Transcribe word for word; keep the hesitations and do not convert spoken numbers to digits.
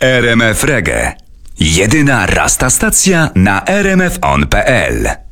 R M F Reggae. Jedyna rasta stacja na r m f on kropka p l.